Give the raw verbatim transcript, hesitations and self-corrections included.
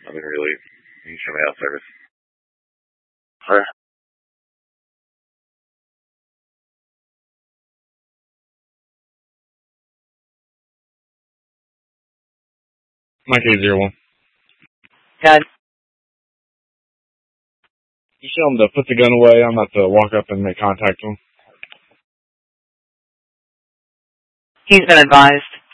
I'm in relief. You can show me out service. Alright. Mike eight zero one. Got You tell him to put the gun away. I'm about to walk up and make contact with him. He's been advised.